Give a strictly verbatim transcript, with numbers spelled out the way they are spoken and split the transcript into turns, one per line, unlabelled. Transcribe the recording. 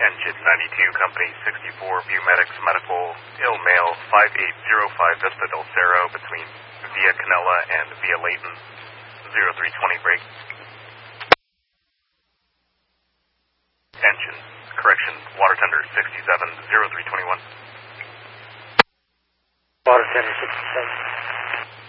Engine ninety-two, Company sixty-four, Viewmedics Medical, ill male, five eight zero five Vista del Cerro, between Via Canela and Via Layton, zero three twenty break. Engine, correction, water tender sixty-seven, zero three twenty-one.
Water tender sixty-seven.